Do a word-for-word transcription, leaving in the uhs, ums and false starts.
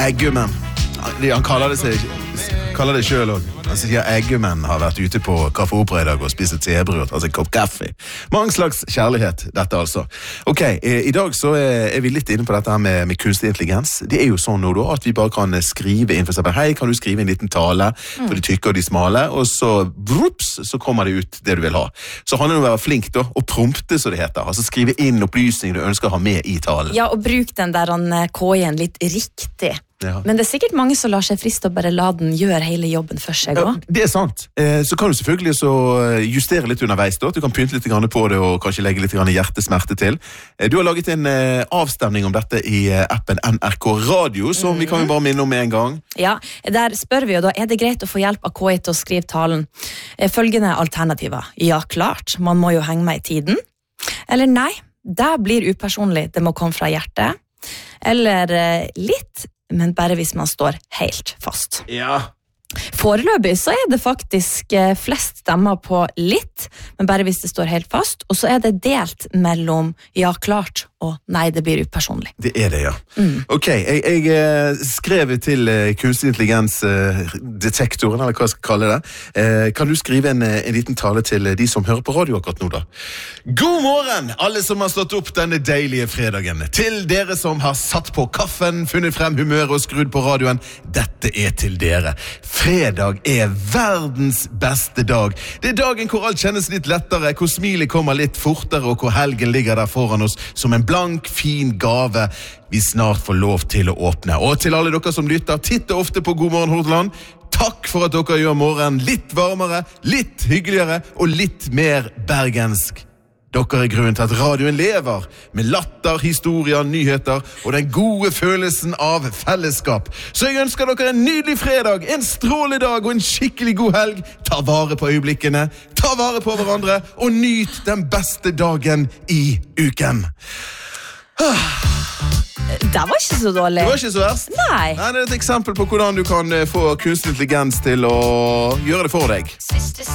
Eggumen. Han kaller det seg kaller det selv også. Han sier Eggumen har vært ute på Kaffe Opera i dag og spist et tebrød og tatt en kopp kaffe. Mange slags kjærlighet, dette altså. Ok, i dag så er vi litt inne på dette her med, med kunstig intelligens. Det er jo sånn nå da, at vi bare kan skrive inn, for eksempel, hei, kan du skrive en liten tale for de tykke og de smale, og så, brups, så kommer det ut det du vil ha. Så handler det om å være flink da, og prompte, så det heter. Altså skrive inn opplysninger du ønsker å ha med i talen. Ja, og bruk den der K I-en litt riktig. Ja. Men det er sikkert mange som lar seg friste og bare la den gjøre hele jobben for seg. Ja, det er sant. Eh, så kan du selvfølgelig så justere litt underveis. Da. Du kan pynte litt på det og kanskje legge litt hjertesmerte til. Eh, du har laget en eh, avstemning om dette i eh, appen N R K Radio, som mm. vi kan jo bare minne om en gang. Ja, der spør vi jo da, er det greit å få hjelp av K I til å skrive talen? Eh, følgende alternativer. Ja, klart. Man må jo henge med i tiden. Eller nei, det blir upersonlig. Det må komme fra hjertet. Eller eh, litt, men bare hvis man står helt fast. Ja. Foreløpig så er det faktisk flest stemmer på litt, men bare hvis det står helt fast, og så er det delt mellom ja, klart, og nei, det blir upersonlig. Det er det, ja. Mm. Ok, jeg, jeg skrev til kunstig intelligens-detektoren, eller hva jeg skal kalle det. Kan du skrive en, en liten tale til de som hører på radio akkurat nå da? God morgen, alle som har stått opp denne deilige fredagen. Til dere som har satt på kaffen, funnet frem humør og skrudd på radioen. Dette er til dere. Fredag er verdens beste dag. Det er dagen hvor alt kjennes litt lettere, hvor smilet kommer litt fortere, og hvor helgen ligger der foran oss som en blank, fin gave vi snart får lov til å åpne. Og til alle dere som lytter, titter ofte på God morgen Hordaland. Takk for at dere gjør morgenen litt varmere, litt hyggeligere og litt mer bergensk. Dere er grunnen til at radioen lever, med latter, historier, nyheter og den gode følelsen av fellesskap. Så jeg ønsker dere en nydelig fredag, en strålende dag og en skikkelig god helg. Ta vare på øyeblikkene, ta vare på hverandre og nyt den beste dagen i uken. Det var ikke så dårlig. Det var ikke så verst. Nei. Nei, det er et eksempel på hvordan du kan få kunstig intelligens til å gjøre det for deg.